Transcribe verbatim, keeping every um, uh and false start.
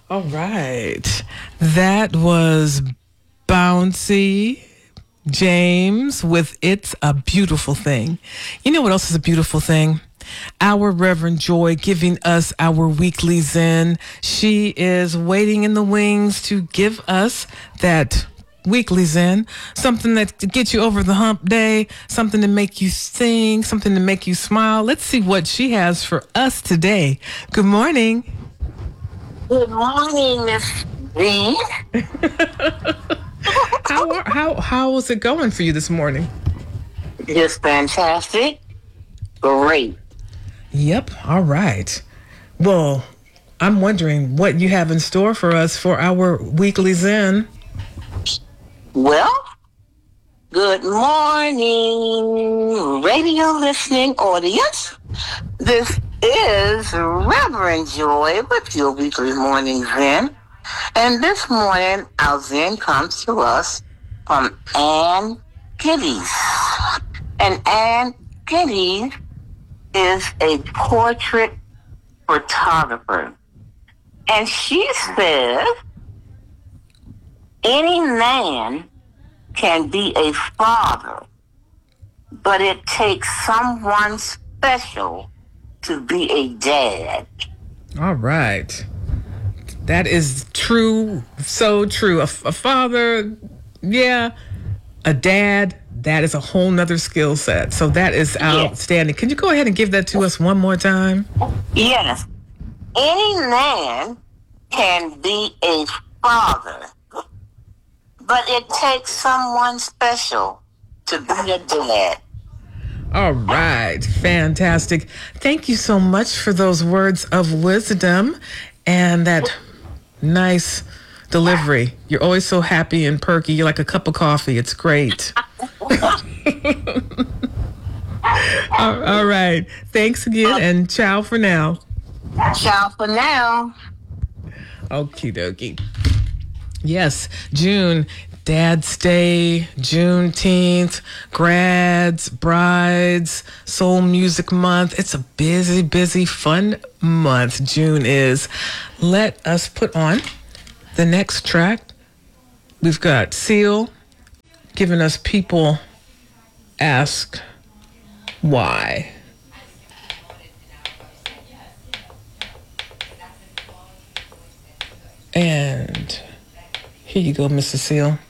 All right. That was Bouncy James with It's a Beautiful Thing. You know what else is a beautiful thing? Our Reverend Joy giving us our weekly Zen. She is waiting in the wings to give us that weekly Zen, something that to get you over the hump day, something to make you sing, something to make you smile. Let's see what she has for us today. Good morning. Good morning, Miss V. How are, how how is it going for you this morning? Just fantastic. Great. Yep. All right. Well, I'm wondering what you have in store for us for our weekly Zen. Well, good morning, radio listening audience. This is Reverend Joy with your weekly morning Zen. And this morning, our Zen comes to us from Ann Geddes. And Ann Geddes is a portrait photographer. And she says, any man can be a father, but it takes someone special to be a dad. All right. That is true. So true. A, a father, yeah. A dad, that is a whole nother skill set. So that is outstanding. Yes. Can you go ahead and give that to us one more time? Yes. Any man can be a father, but it takes someone special to be a dad. All right. Fantastic. Thank you so much for those words of wisdom and that nice delivery. You're always so happy and perky. You're like a cup of coffee. It's great. all, all right. Thanks again and ciao for now. Ciao for now. Okie dokie. Yes, June, Dad's Day, Juneteenth, grads, brides, soul music month. It's a busy, busy, fun month. June is. Let us put on the next track. We've got Seal giving us People Ask Why. And here you go, Mister Seal.